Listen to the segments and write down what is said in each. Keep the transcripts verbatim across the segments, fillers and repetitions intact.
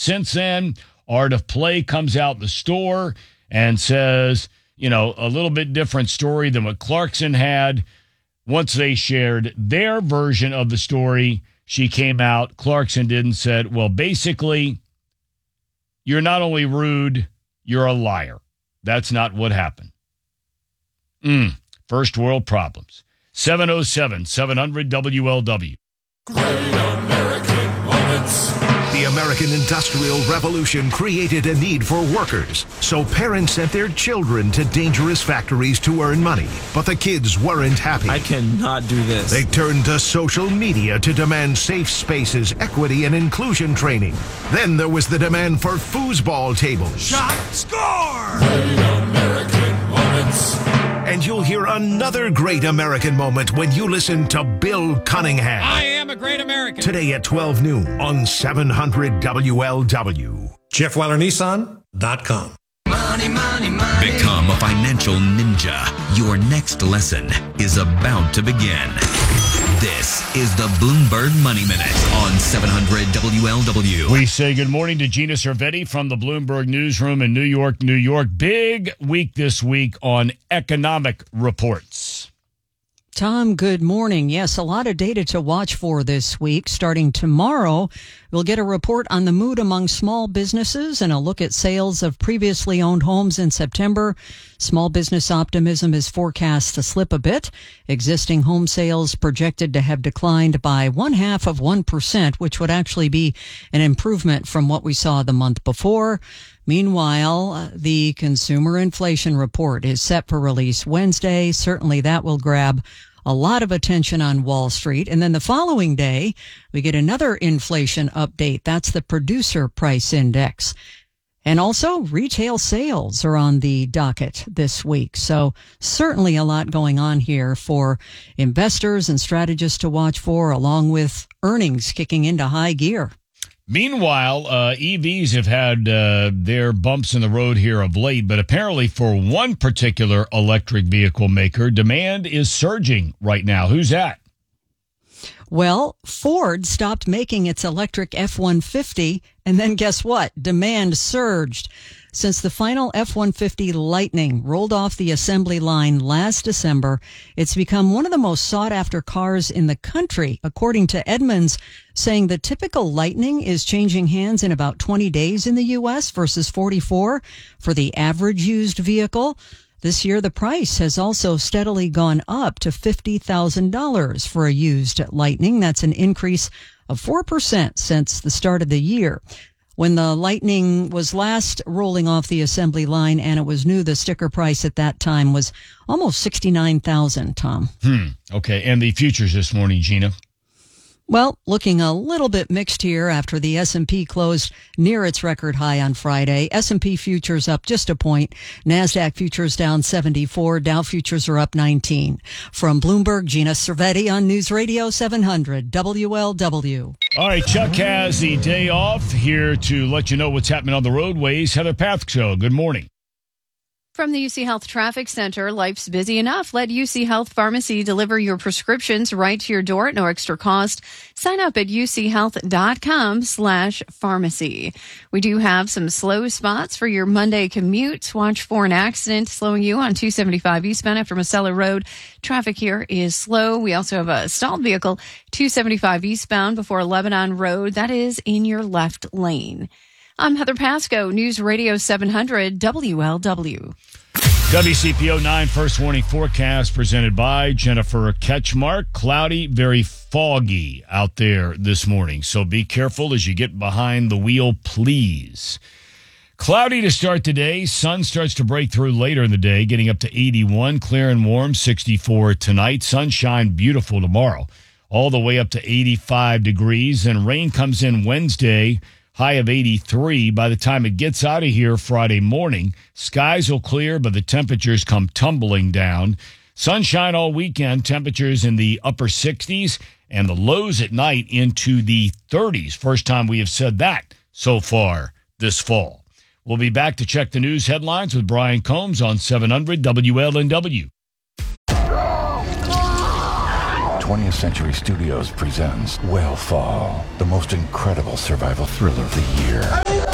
Since then, Art of Play comes out in the store and says, you know, a little bit different story than what Clarkson had. Once they shared their version of the story, she came out, Clarkson did, and said, well, basically, you're not only rude, you're a liar. That's not what happened. Mm, first world problems. seven oh seven, seven hundred W L W. Great American Moments. The American Industrial Revolution created a need for workers, so parents sent their children to dangerous factories to earn money. But the kids weren't happy. I cannot do this. They turned to social media to demand safe spaces, equity, and inclusion training. Then there was the demand for foosball tables. Shot, score! Great American Moments. And you'll hear another great American moment when you listen to Bill Cunningham. I am a great American. Today at twelve noon on seven hundred W L W. Jeff Weiler Nissan dot com. Money, money, money. Become a financial ninja. Your next lesson is about to begin. This is the Bloomberg Money Minute on seven hundred W L W. We say good morning to Gina Cervetti from the Bloomberg Newsroom in New York, New York. Big week this week on economic reports. Tom, good morning. Yes, a lot of data to watch for this week. Starting tomorrow, we'll get a report on the mood among small businesses and a look at sales of previously owned homes in September. Small business optimism is forecast to slip a bit. Existing home sales projected to have declined by one half of one percent, which would actually be an improvement from what we saw the month before. Meanwhile, the consumer inflation report is set for release Wednesday. Certainly that will grab a lot of attention on Wall Street. And then the following day, we get another inflation update. That's the producer price index. And also retail sales are on the docket this week. So certainly a lot going on here for investors and strategists to watch for, along with earnings kicking into high gear. Meanwhile, uh, E Vs have had uh, their bumps in the road here of late, but apparently for one particular electric vehicle maker, demand is surging right now. Who's that? Well, Ford stopped making its electric F one fifty, and then guess what? Demand surged. Since the final F one fifty Lightning rolled off the assembly line last December, it's become one of the most sought-after cars in the country, according to Edmunds, saying the typical Lightning is changing hands in about twenty days in the U S versus forty-four for the average used vehicle. This year, the price has also steadily gone up to fifty thousand dollars for a used Lightning. That's an increase of four percent since the start of the year. When the Lightning was last rolling off the assembly line and it was new, the sticker price at that time was almost sixty-nine thousand dollars, Tom. Hmm. Okay. And the futures this morning, Gina? Well, looking a little bit mixed here after the S and P closed near its record high on Friday. S and P futures up just a point. NASDAQ futures down seventy-four. Dow futures are up nineteen. From Bloomberg, Gina Cervetti on News Radio seven hundred W L W. All right, Chuck has the day off here to let you know what's happening on the roadways. Heather Pathco, good morning. From the U C Health Traffic Center, life's busy enough. Let U C Health Pharmacy deliver your prescriptions right to your door at no extra cost. Sign up at uchealth.com slash pharmacy. We do have some slow spots for your Monday commute. Watch for an accident slowing you on two seventy-five eastbound after Masella Road. Traffic here is slow. We also have a stalled vehicle, two seventy-five eastbound before Lebanon Road. That is in your left lane. I'm Heather Pasco, News Radio seven hundred W L W. W C P O nine First Warning Forecast presented by Jennifer Ketchmark. Cloudy, very foggy out there this morning, so be careful as you get behind the wheel, please. Cloudy to start today. Sun starts to break through later in the day, getting up to eighty-one. Clear and warm, sixty-four tonight. Sunshine, beautiful tomorrow, all the way up to eighty-five degrees. And rain comes in Wednesday, high of eighty-three. By the time it gets out of here Friday morning, skies will clear, but the temperatures come tumbling down. Sunshine all weekend, temperatures in the upper sixties, and the lows at night into the thirties. First time we have said that so far this fall. We'll be back to check the news headlines with Brian Combs on seven hundred W L W. twentieth Century Studios presents Whale Fall, the most incredible survival thriller of the year.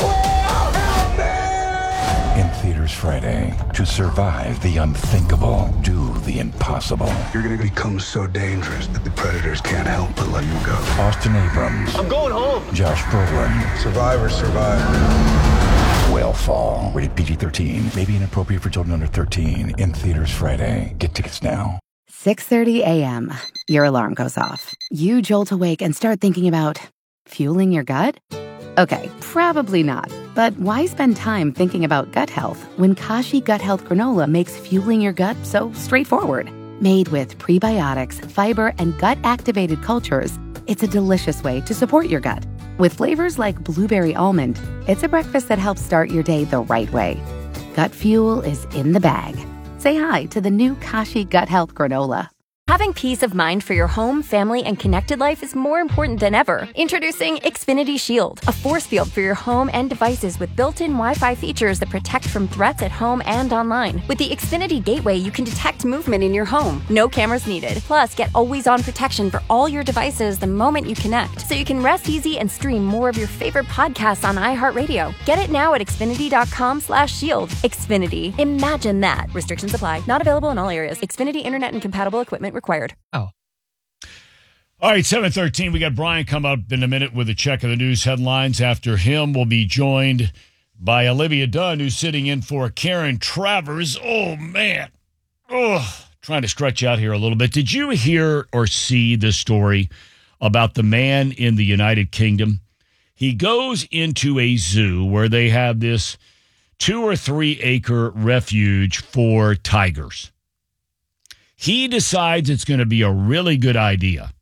To survive the unthinkable, do the impossible. You're going to become so dangerous that the predators can't help but let you go. Austin Abrams. I'm going home. Josh Brolin. Survivors survive. Will Fall. Rated P G thirteen. May be inappropriate for children under thirteen. In theaters Friday. Get tickets now. six thirty a.m. Your alarm goes off. You jolt awake and start thinking about fueling your gut? Okay, probably not. But why spend time thinking about gut health when Kashi Gut Health Granola makes fueling your gut so straightforward? Made with prebiotics, fiber, and gut-activated cultures, it's a delicious way to support your gut. With flavors like blueberry almond, it's a breakfast that helps start your day the right way. Gut fuel is in the bag. Say hi to the new Kashi Gut Health Granola. Having peace of mind for your home, family, and connected life is more important than ever. Introducing Xfinity Shield, a force field for your home and devices with built-in Wi-Fi features that protect from threats at home and online. With the Xfinity Gateway, you can detect movement in your home. No cameras needed. Plus, get always-on protection for all your devices the moment you connect, so you can rest easy and stream more of your favorite podcasts on iHeartRadio. Get it now at Xfinity.com slash shield. Xfinity. Imagine that. Restrictions apply. Not available in all areas. Xfinity Internet and compatible equipment required. Oh. All right, seven thirteen. We got Brian come up in a minute with a check of the news headlines. After him, we'll be joined by Olivia Dunn, who's sitting in for Karen Travers. Oh, man. Oh, trying to stretch out here a little bit. Did you hear or see this story about the man in the United Kingdom? He goes into a zoo where they have this two or three acre refuge for tigers. He decides it's going to be a really good idea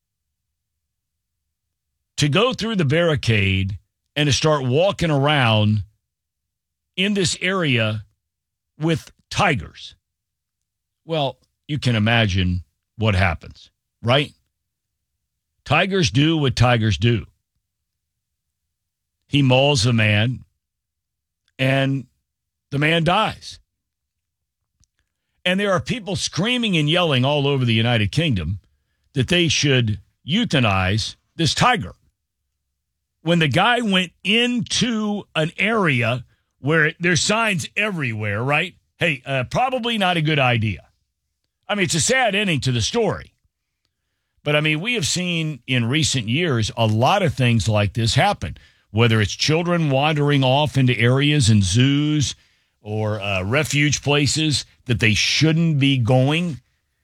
to go through the barricade and to start walking around in this area with tigers. Well, you can imagine what happens, right? Tigers do what tigers do. He mauls the man, and the man dies. And there are people screaming and yelling all over the United Kingdom that they should euthanize this tiger. When the guy went into an area where there's signs everywhere, right? Hey, uh, probably not a good idea. I mean, it's a sad ending to the story. But, I mean, we have seen in recent years a lot of things like this happen, whether it's children wandering off into areas and zoos or uh, refuge places that they shouldn't be going.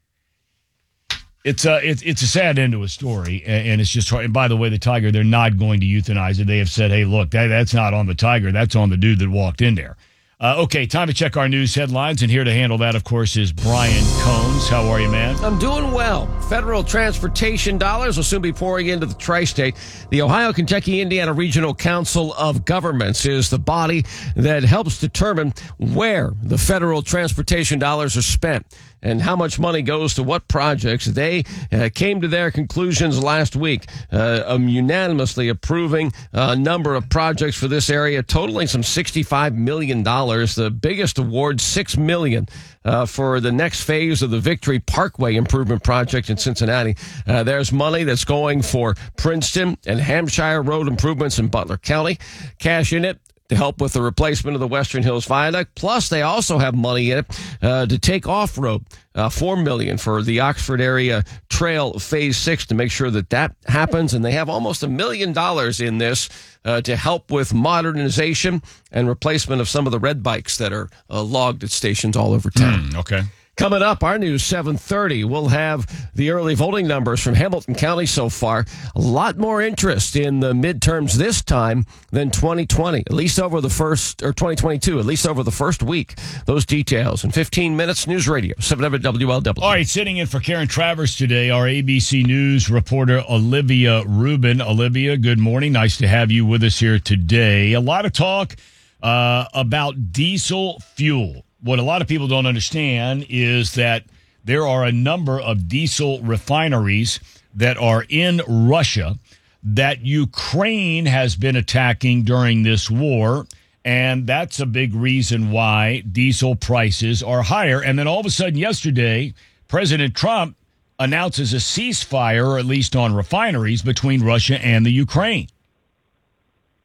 It's a, it's, it's a sad end to a story, and, and it's just hard. And by the way, the tiger, they're not going to euthanize it. They have said, hey, look, that, that's not on the tiger. That's on the dude that walked in there. Uh, okay, time to check our news headlines, and here to handle that, of course, is Brian Combs. How are you, man? I'm doing well. Federal transportation dollars will soon be pouring into the tri-state. The Ohio, Kentucky, Indiana Regional Council of Governments is the body that helps determine where the federal transportation dollars are spent and how much money goes to what projects. They uh, came to their conclusions last week, uh, um, unanimously approving a number of projects for this area, totaling some sixty-five million dollars. The biggest award, six million dollars. Uh, for the next phase of the Victory Parkway Improvement Project in Cincinnati. Uh, there's money that's going for Princeton and Hampshire Road improvements in Butler County. Cash in it to help with the replacement of the Western Hills Viaduct. Plus, they also have money in it uh, to take off-road, uh, four million dollars for the Oxford area Trail Phase six to make sure that that happens. And they have almost a million dollars in this uh, to help with modernization and replacement of some of the red bikes that are uh, logged at stations all over town. Mm, okay. Coming up, our news, seven thirty, we'll have the early voting numbers from Hamilton County so far. A lot more interest in the midterms this time than twenty twenty, at least over the first, or twenty twenty-two, at least over the first week. Those details in fifteen minutes, News Radio, seven hundred W L W. All right, sitting in for Karen Travers today, our A B C News reporter, Olivia Rubin. Olivia, good morning. Nice to have you with us here today. A lot of talk uh, about diesel fuel. What a lot of people don't understand is that there are a number of diesel refineries that are in Russia that Ukraine has been attacking during this war, and that's a big reason why diesel prices are higher. And then all of a sudden yesterday, President Trump announces a ceasefire, or at least on refineries, between Russia and the Ukraine.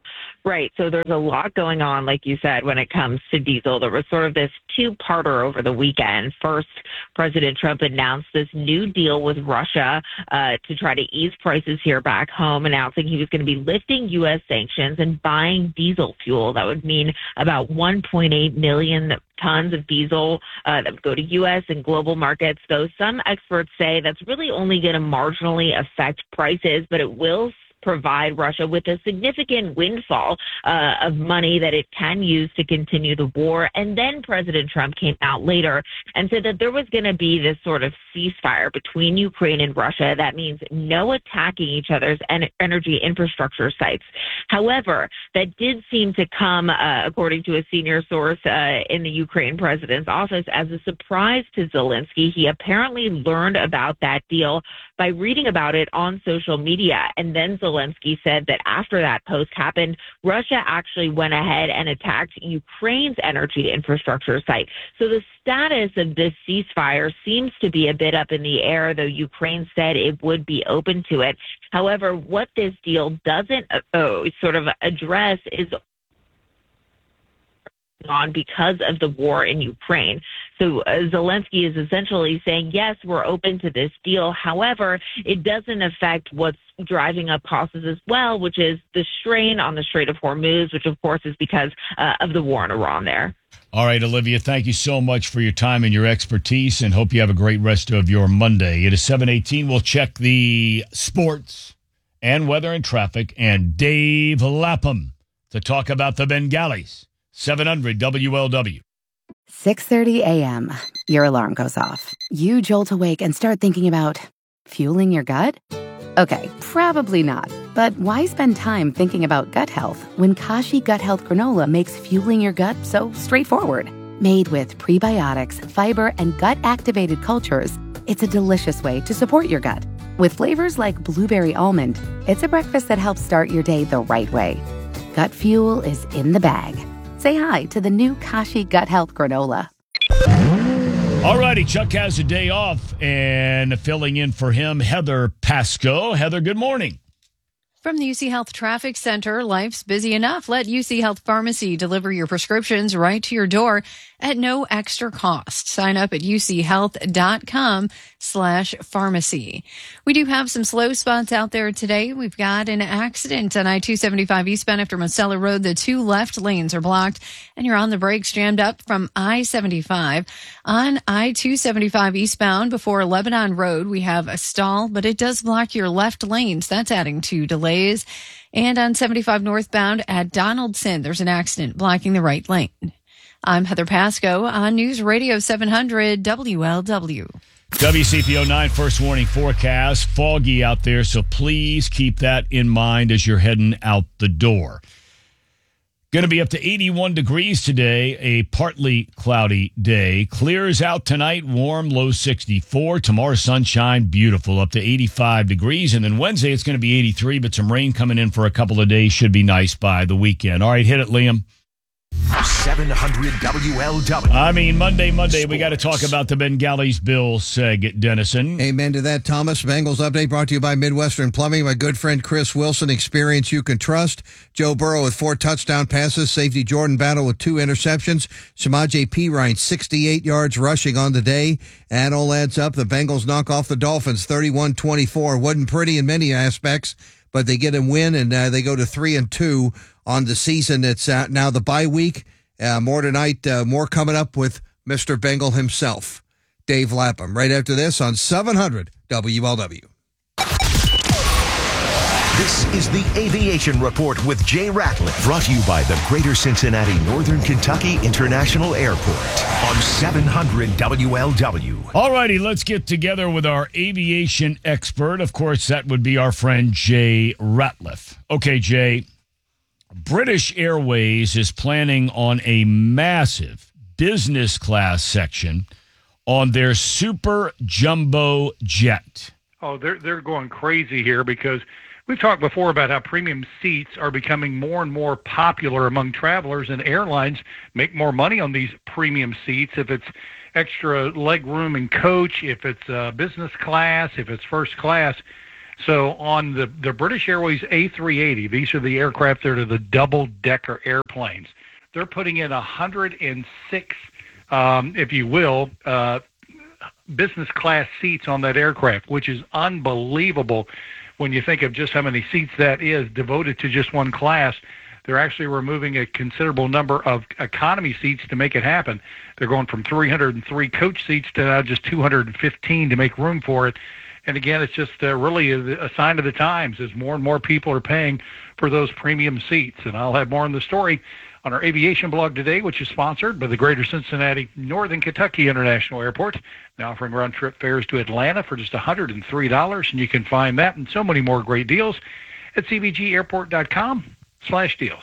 Right. So there's a lot going on, like you said, when it comes to diesel. There was sort of this two-parter over the weekend. First, President Trump announced this new deal with Russia uh, to try to ease prices here back home, announcing he was going to be lifting U S sanctions and buying diesel fuel. That would mean about one point eight million tons of diesel uh, that would go to U S and global markets, though some experts say that's really only going to marginally affect prices, but it will provide Russia with a significant windfall uh, of money that it can use to continue the war. And then President Trump came out later and said that there was going to be this sort of ceasefire between Ukraine and Russia. That means no attacking each other's en- energy infrastructure sites. However, that did seem to come, uh, according to a senior source uh, in the Ukraine president's office, as a surprise to Zelensky. He apparently learned about that deal by reading about it on social media. And then Zelensky said that after that post happened, Russia actually went ahead and attacked Ukraine's energy infrastructure site. So the status of this ceasefire seems to be a bit up in the air, though Ukraine said it would be open to it. However, what this deal doesn't uh, sort of address is on because of the war in Ukraine. So uh, Zelensky is essentially saying, yes, we're open to this deal. However, it doesn't affect what's driving up costs as well, which is the strain on the Strait of Hormuz, which of course is because uh, of the war in Iran there. All right, Olivia, thank you so much for your time and your expertise, and hope you have a great rest of your Monday. It is seven eighteen. We'll check the sports and weather and traffic, and Dave Lapham to talk about the Bengalis. seven hundred W L W. six thirty a.m. Your alarm goes off. You jolt awake and start thinking about fueling your gut? Okay, probably not. But why spend time thinking about gut health when Kashi Gut Health Granola makes fueling your gut so straightforward? Made with prebiotics, fiber, and gut-activated cultures, it's a delicious way to support your gut. With flavors like blueberry almond, it's a breakfast that helps start your day the right way. Gut fuel is in the bag. Say hi to the new Kashi Gut Health Granola. All righty, Chuck has a day off, and filling in for him, Heather Pasco. Heather, good morning. From the U C Health Traffic Center, life's busy enough. Let U C Health Pharmacy deliver your prescriptions right to your door at no extra cost. Sign up at uchealth.com slash pharmacy. We do have some slow spots out there today. We've got an accident on I two seventy-five eastbound after Mosella Road. The two left lanes are blocked, and you're on the brakes jammed up from I seventy-five. On I two seventy-five eastbound before Lebanon Road, we have a stall, but it does block your left lanes. That's adding to delays. And on seventy-five northbound at Donaldson, there's an accident blocking the right lane. I'm Heather Pasco on News Radio seven hundred W L W. W C P O nine first warning forecast. Foggy out there, so please keep that in mind as you're heading out the door. Going to be up to eighty-one degrees today, a partly cloudy day. Clears out tonight, warm, low sixty-four. Tomorrow, sunshine, beautiful, up to eighty-five degrees. And then Wednesday, it's going to be eighty-three, but some rain coming in for a couple of days. Should be nice by the weekend. All right, hit it, Liam. seven hundred W L W. I mean, Monday, Monday, Sports. We got to talk about the Bengalis. Bill Seg Dennison. Amen to that, Thomas. Bengals update brought to you by Midwestern Plumbing. My good friend Chris Wilson, experience you can trust. Joe Burrow with four touchdown passes. Safety Jordan Battle with two interceptions. Samaje Perine, sixty-eight yards rushing on the day. And all adds up. The Bengals knock off the Dolphins thirty-one twenty-four. Wasn't pretty in many aspects, but they get a win, and uh, they go to three and two on the season. It's uh, now the bye week. Uh, more tonight, uh, more coming up with Mister Bengal himself, Dave Lapham, right after this on seven hundred W L W. This is the Aviation Report with Jay Ratliff, brought to you by the Greater Cincinnati Northern Kentucky International Airport on seven hundred W L W. All righty, let's get together with our aviation expert. Of course, that would be our friend Jay Ratliff. Okay, Jay. British Airways is planning on a massive business class section on their super jumbo jet. Oh, they're they're going crazy here because we've talked before about how premium seats are becoming more and more popular among travelers, and airlines make more money on these premium seats if it's extra leg room in coach, if it's uh, business class, if it's first class. So on the, the British Airways A three eighty, these are the aircraft that are the double-decker airplanes. They're putting in one hundred six, um, if you will, uh, business class seats on that aircraft, which is unbelievable when you think of just how many seats that is devoted to just one class. They're actually removing a considerable number of economy seats to make it happen. They're going from three hundred three coach seats to now just two hundred fifteen to make room for it. And again, it's just uh, really a, a sign of the times as more and more people are paying for those premium seats. And I'll have more on the story on our aviation blog today, which is sponsored by the Greater Cincinnati Northern Kentucky International Airport, now offering round-trip fares to Atlanta for just one hundred three dollars. And you can find that and so many more great deals at c b g airport dot com slash deals.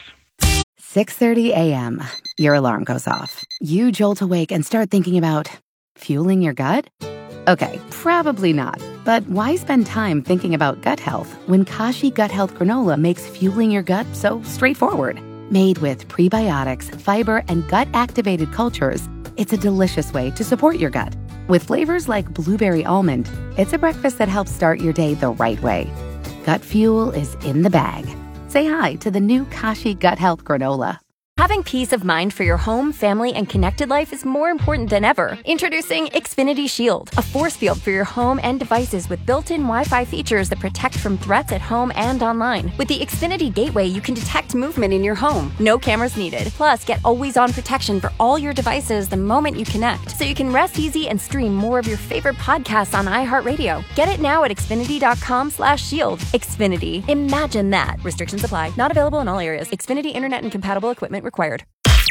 six thirty a.m. Your alarm goes off. You jolt awake and start thinking about fueling your gut? Okay, probably not. But why spend time thinking about gut health when Kashi Gut Health Granola makes fueling your gut so straightforward? Made with prebiotics, fiber, and gut-activated cultures, it's a delicious way to support your gut. With flavors like blueberry almond, it's a breakfast that helps start your day the right way. Gut fuel is in the bag. Say hi to the new Kashi Gut Health Granola. Having peace of mind for your home, family, and connected life is more important than ever. Introducing Xfinity Shield, a force field for your home and devices with built-in Wi-Fi features that protect from threats at home and online. With the Xfinity Gateway, you can detect movement in your home. No cameras needed. Plus, get always-on protection for all your devices the moment you connect, so you can rest easy and stream more of your favorite podcasts on iHeartRadio. Get it now at xfinity dot com slash shield. Xfinity. Imagine that. Restrictions apply. Not available in all areas. Xfinity Internet and compatible equipment required.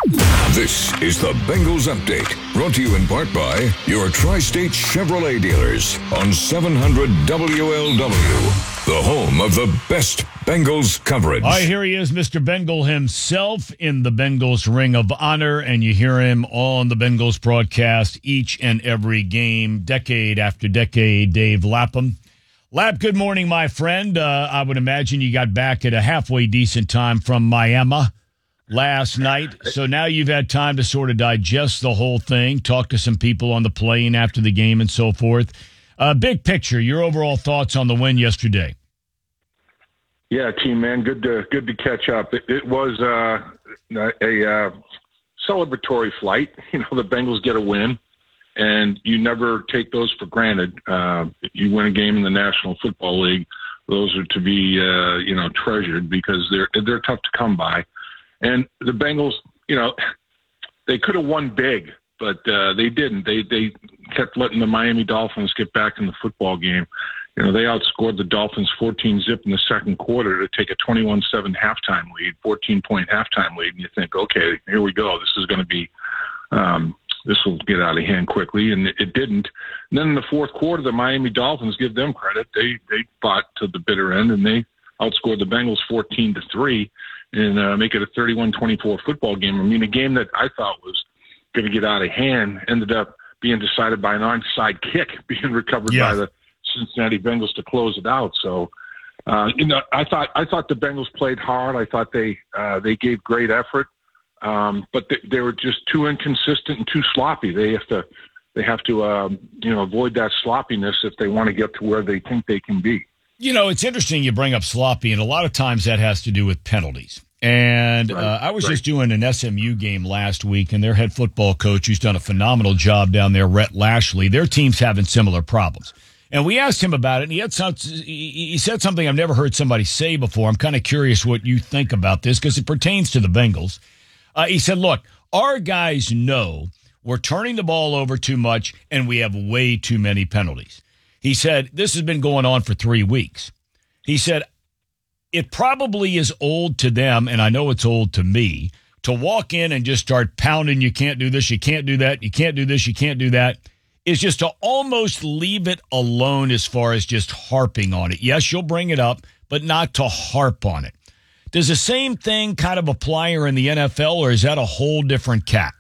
This is the Bengals Update, brought to you in part by your Tri-State Chevrolet dealers on seven hundred W L W, the home of the best Bengals coverage. All right, here he is, Mister Bengal himself in the Bengals Ring of Honor, and you hear him on the Bengals broadcast each and every game, decade after decade, Dave Lapham. Lap, good morning, my friend. Uh, I would imagine you got back at a halfway decent time from Miami last night. So now you've had time to sort of digest the whole thing, talk to some people on the plane after the game and so forth. Uh, big picture, your overall thoughts on the win yesterday. Yeah, team, man, good to good to catch up. It, it was uh, a uh, celebratory flight. You know, the Bengals get a win, and you never take those for granted. Uh, you win a game in the National Football League, those are to be, uh, you know, treasured because they're they're tough to come by. And the Bengals, you know, they could have won big, but uh, they didn't. They they kept letting the Miami Dolphins get back in the football game. You know, they outscored the Dolphins fourteen zip in the second quarter to take a twenty-one seven halftime lead, fourteen-point halftime lead. And you think, okay, here we go. This is going to be um, – this will get out of hand quickly, and it, it didn't. And then in the fourth quarter, the Miami Dolphins, give them credit, they they fought to the bitter end, and they outscored the Bengals fourteen to three. And uh, make it a thirty-one twenty-four football game. I mean, a game that I thought was going to get out of hand ended up being decided by an onside kick being recovered yeah. by the Cincinnati Bengals to close it out. So, uh, you know, I thought I thought the Bengals played hard. I thought they uh, they gave great effort, um, but they, they were just too inconsistent and too sloppy. They have to they have to um, you know avoid that sloppiness if they want to get to where they think they can be. You know, it's interesting you bring up sloppy, and a lot of times that has to do with penalties. And right, uh, I was right. just doing an S M U game last week, and their head football coach, who's done a phenomenal job down there, Rhett Lashley, their team's having similar problems. And we asked him about it, and he had some, he said something I've never heard somebody say before. I'm kind of curious what you think about this because it pertains to the Bengals. Uh, he said, look, our guys know we're turning the ball over too much, and we have way too many penalties. He said, this has been going on for three weeks. He said, it probably is old to them, and I know it's old to me, to walk in and just start pounding, you can't do this, you can't do that, you can't do this, you can't do that, is just to almost leave it alone as far as just harping on it. Yes, you'll bring it up, but not to harp on it. Does the same thing kind of apply here in the N F L, or is that a whole different cat?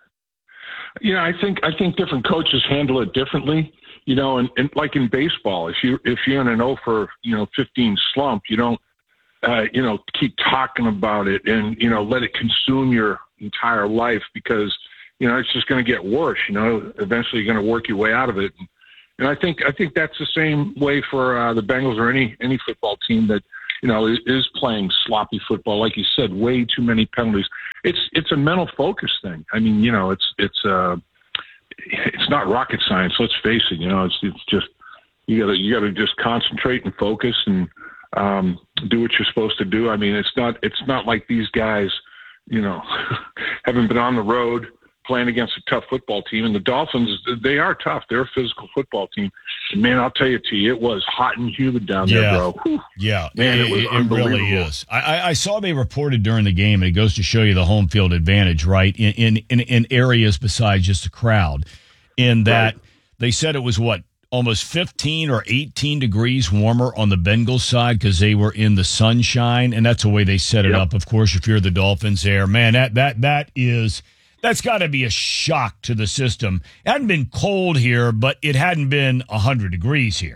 Yeah, I think I think different coaches handle it differently. You know, and, and like in baseball, if you if you're in an oh for you know fifteen slump, you don't uh, you know keep talking about it and you know let it consume your entire life because you know it's just going to get worse. You know, eventually you're going to work your way out of it. And, And I think I think that's the same way for uh, the Bengals or any any football team that, you know, is, is playing sloppy football. Like you said, way too many penalties. It's it's a mental focus thing. I mean, you know, it's it's uh, it's not rocket science. Let's face it. You know, it's it's just you gotta you gotta just concentrate and focus and um, do what you're supposed to do. I mean, it's not it's not like these guys, you know, haven't been on the road playing against a tough football team. And the Dolphins, they are tough. They're a physical football team. And man, I'll tell you, T, it was hot and humid down yeah. there, bro. Whew. Yeah, man, it, it, was it really is. I, I saw they reported during the game, and it goes to show you the home field advantage, right, in in, in, in areas besides just the crowd, in that right. They said it was, what, almost fifteen or eighteen degrees warmer on the Bengals side because they were in the sunshine, and that's the way they set it yep. up. Of course, if you're the Dolphins there, man, that that that is – that's got to be a shock to the system. It hadn't been cold here, but it hadn't been one hundred degrees here.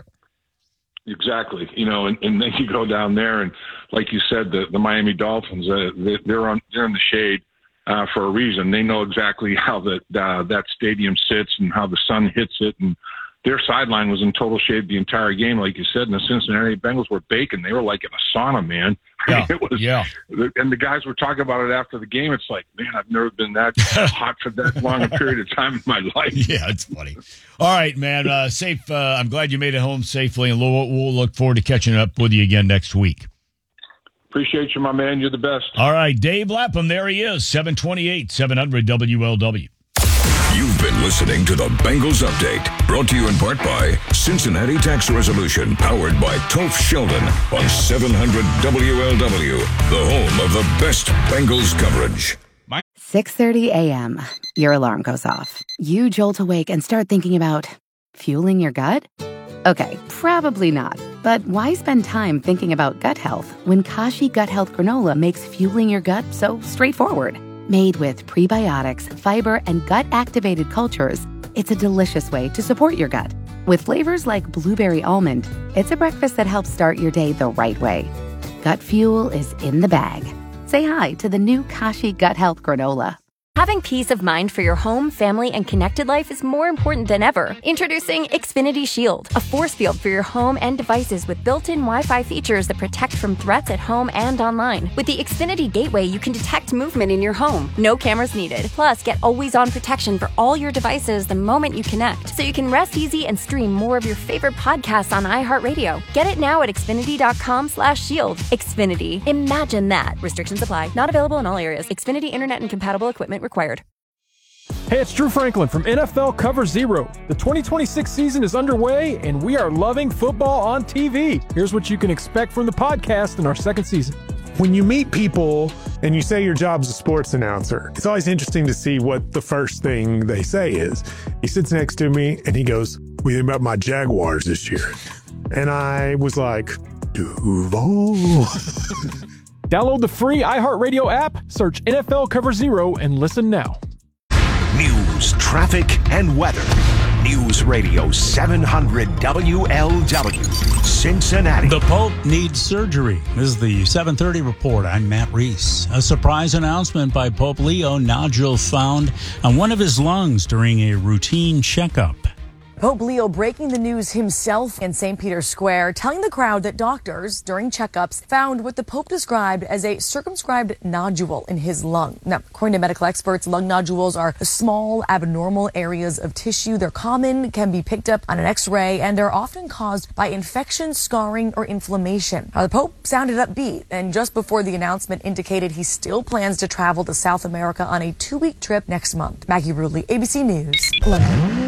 Exactly. You know, and, and then you go down there, and like you said, the, the Miami Dolphins, uh, they, they're on they're in the shade uh, for a reason. They know exactly how the, uh, that stadium sits and how the sun hits it, and their sideline was in total shade the entire game, like you said. And the Cincinnati Bengals were baking. They were like in a sauna, man. Yeah, it was, yeah. And the guys were talking about it after the game. It's like, man, I've never been that hot for that long a period of time in my life. Yeah, it's funny. All right, man. Uh, safe. Uh, I'm glad you made it home safely, and we'll, we'll look forward to catching up with you again next week. Appreciate you, my man. You're the best. All right, Dave Lapham. There he is, seven twenty-eight, seven hundred W L W. You've been listening to the Bengals Update, brought to you in part by Cincinnati Tax Resolution, powered by Toph Sheldon on seven hundred W L W, the home of the best Bengals coverage. six thirty a.m. Your alarm goes off. You jolt awake and start thinking about fueling your gut? Okay, probably not. But why spend time thinking about gut health when Kashi Gut Health Granola makes fueling your gut so straightforward? Made with prebiotics, fiber, and gut-activated cultures, it's a delicious way to support your gut. With flavors like blueberry almond, it's a breakfast that helps start your day the right way. Gut fuel is in the bag. Say hi to the new Kashi Gut Health Granola. Having peace of mind for your home, family, and connected life is more important than ever. Introducing Xfinity Shield, a force field for your home and devices with built-in Wi-Fi features that protect from threats at home and online. With the Xfinity Gateway, you can detect movement in your home. No cameras needed. Plus, get always-on protection for all your devices the moment you connect, so you can rest easy and stream more of your favorite podcasts on iHeartRadio. Get it now at Xfinity.com slash shield. Xfinity. Imagine that. Restrictions apply. Not available in all areas. Xfinity Internet and compatible equipment required. Hey, it's Drew Franklin from N F L Cover Zero. The twenty twenty-six season is underway, and we are loving football on T V. Here's what you can expect from the podcast in our second season. When you meet people and you say your job's a sports announcer, it's always interesting to see what the first thing they say is. He sits next to me, and he goes, "What do you think about my Jaguars this year?" And I was like, Duval. Download the free iHeartRadio app, search N F L Cover Zero, and listen now. News, traffic, and weather. News Radio seven hundred W L W, Cincinnati. The Pope needs surgery. This is the seven thirty report. I'm Matt Reese. A surprise announcement by Pope Leo, nodule found on one of his lungs during a routine checkup. Pope Leo breaking the news himself in Saint Peter's Square, telling the crowd that doctors, during checkups, found what the Pope described as a circumscribed nodule in his lung. Now, according to medical experts, lung nodules are small, abnormal areas of tissue. They're common, can be picked up on an X-ray, and are often caused by infection, scarring, or inflammation. Now, the Pope sounded upbeat, and just before the announcement indicated he still plans to travel to South America on a two-week trip next month. Maggie Rudley, A B C News, London.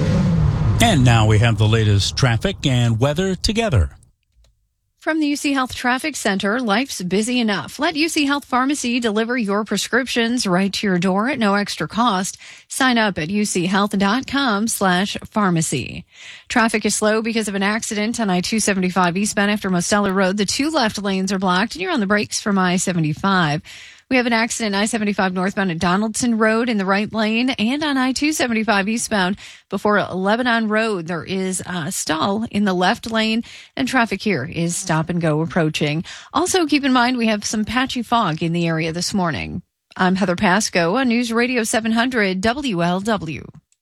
And now we have the latest traffic and weather together. From the U C Health Traffic Center, life's busy enough. Let U C Health Pharmacy deliver your prescriptions right to your door at no extra cost. Sign up at uchealth.com slash pharmacy. Traffic is slow because of an accident on I two seventy-five eastbound after Mostella Road. The two left lanes are blocked, and you're on the brakes from I seventy-five. We have an accident I seventy-five northbound at Donaldson Road in the right lane, and on I two seventy-five eastbound before Lebanon Road. There is a stall in the left lane, and traffic here is stop and go approaching. Also, keep in mind we have some patchy fog in the area this morning. I'm Heather Pasco on News Radio seven hundred W L W.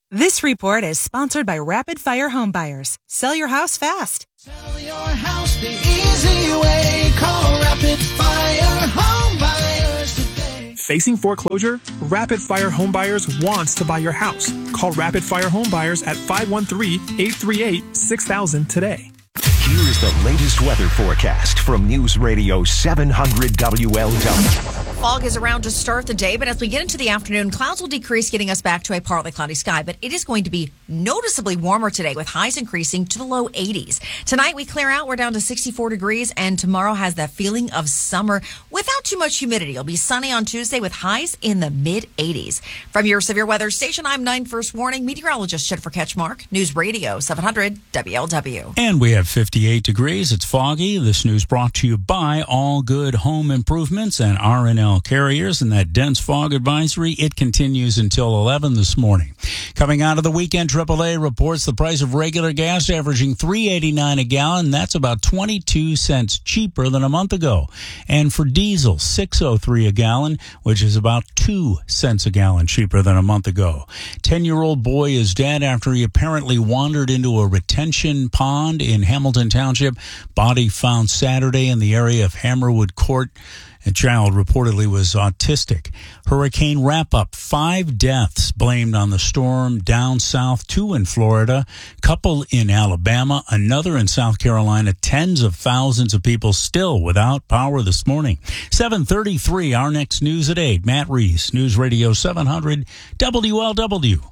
This report is sponsored by Rapid Fire Home Buyers. Sell your house fast. Sell your house the easy way. Call Rapid Fire Home Buyers today. Facing foreclosure? Rapid Fire Home Buyers wants to buy your house. Call Rapid Fire Home Buyers at five one three, eight three eight, six thousand today. Here is the latest weather forecast from News Radio seven hundred W L W. Fog is around to start the day, but as we get into the afternoon, clouds will decrease, getting us back to a partly cloudy sky. But it is going to be noticeably warmer today, with highs increasing to the low eighties. Tonight, we clear out. We're down to sixty-four degrees, and tomorrow has that feeling of summer without too much humidity. It'll be sunny on Tuesday with highs in the mid-eighties. From your severe weather station, I'm nine First Warning meteorologist Jennifer Ketchmark, News Radio seven hundred W L W. And we have fifty-eight degrees. It's foggy. This news brought to you by All Good Home Improvements and R and L Carriers. And that dense fog advisory, it continues until eleven this morning. Coming out of the weekend, triple A reports the price of regular gas averaging three eighty-nine a gallon. That's about twenty-two cents cheaper than a month ago. And for diesel, six oh three a gallon, which is about two cents a gallon cheaper than a month ago. ten-year-old boy is dead after he apparently wandered into a retention pond in Hamilton Township. Body found Saturday in the area of Hammerwood Court. A child reportedly was autistic. Hurricane wrap-up. Five deaths blamed on the storm down south, two in Florida, couple in Alabama, another in South Carolina. Tens of thousands of people still without power this morning. seven thirty-three, our next news at eight. Matt Reese, News Radio seven hundred W L W.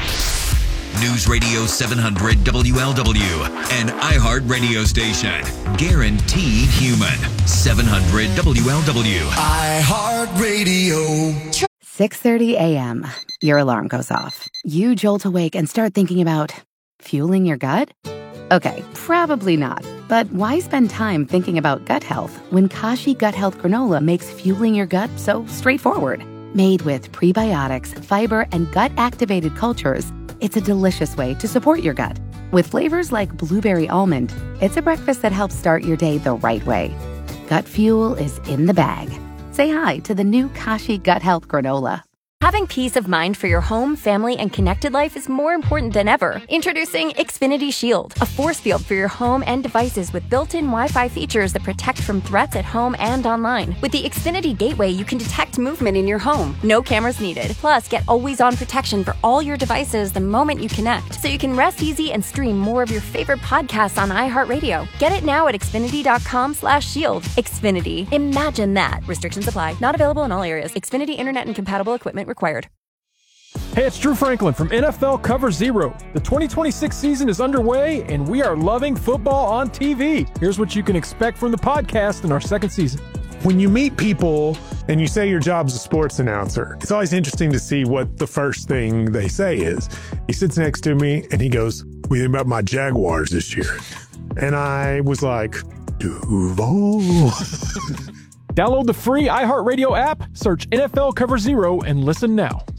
News Radio seven hundred W L W, an iHeart radio station. Guaranteed human. seven hundred W L W. iHeart Radio. six thirty a.m. Your alarm goes off. You jolt awake and start thinking about fueling your gut? Okay, probably not. But why spend time thinking about gut health when Kashi Gut Health Granola makes fueling your gut so straightforward? Made with prebiotics, fiber, and gut-activated cultures, it's a delicious way to support your gut. With flavors like blueberry almond, it's a breakfast that helps start your day the right way. Gut fuel is in the bag. Say hi to the new Kashi Gut Health Granola. Having peace of mind for your home, family, and connected life is more important than ever. Introducing Xfinity Shield, a force field for your home and devices with built-in Wi-Fi features that protect from threats at home and online. With the Xfinity Gateway, you can detect movement in your home. No cameras needed. Plus, get always-on protection for all your devices the moment you connect, so you can rest easy and stream more of your favorite podcasts on iHeartRadio. Get it now at Xfinity.com slash shield. Xfinity. Imagine that. Restrictions apply. Not available in all areas. Xfinity Internet and compatible equipment required. Hey, it's Drew Franklin from N F L Cover Zero. The twenty twenty-six season is underway, and we are loving football on T V. Here's what you can expect from the podcast in our second season. When you meet people and you say your job's a sports announcer, it's always interesting to see what the first thing they say is. He sits next to me and he goes, "What do you think about my Jaguars this year?" And I was like, Duval. Download the free iHeartRadio app, search N F L Cover Zero, and listen now.